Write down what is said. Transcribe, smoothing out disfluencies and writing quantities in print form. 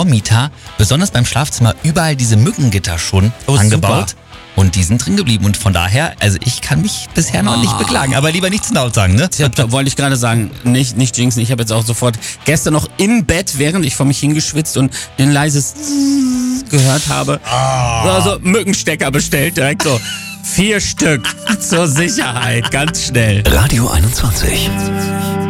Vormieter, besonders beim Schlafzimmer, überall diese Mückengitter schon angebaut. Super. Und die sind drin geblieben. Und von daher, also ich kann mich bisher noch nicht beklagen. Aber lieber nicht zu laut sagen, ne? Da wollte ich gerade sagen, nicht jinxen. Ich habe jetzt auch sofort gestern noch im Bett, während ich vor mich hingeschwitzt und ein leises gehört habe, so Mückenstecker bestellt. Direkt so 4 Stück zur Sicherheit, ganz schnell. Radio 21.